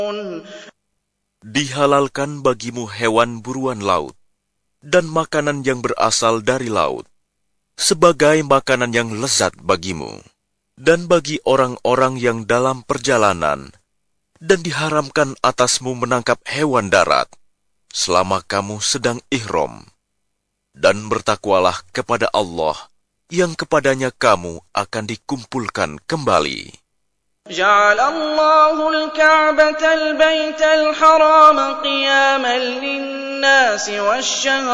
Dihalalkan bagimu hewan buruan laut dan makanan yang berasal dari laut, sebagai makanan yang lezat bagimu, dan bagi orang-orang yang dalam perjalanan, dan diharamkan atasmu menangkap hewan darat, selama kamu sedang ihram. Dan bertakwalah kepada Allah, yang kepadanya kamu akan dikumpulkan kembali. جعل الله الكعبة البيت الحرام قياما للناس والشهر